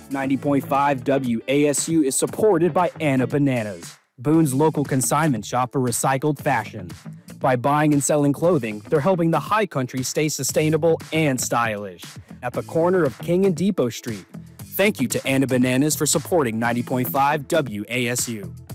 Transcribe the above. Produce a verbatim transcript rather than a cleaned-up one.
ninety point five W A S U is supported by Anna Bananas, Boone's local consignment shop for recycled fashion. By buying and selling clothing, they're helping the High Country stay sustainable and stylish. At the corner of King and Depot Street. Thank you to Anna Bananas for supporting ninety point five W A S U.